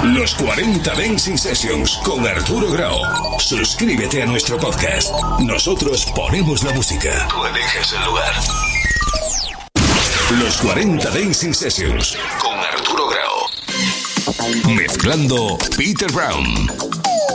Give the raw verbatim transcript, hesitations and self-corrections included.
Los cuarenta Dancing Sessions con Arturo Grau. Suscríbete a nuestro podcast. Nosotros ponemos la música. Tú eliges el lugar. Los cuarenta Dancing Sessions con Arturo Grau. Mezclando Peter Brown.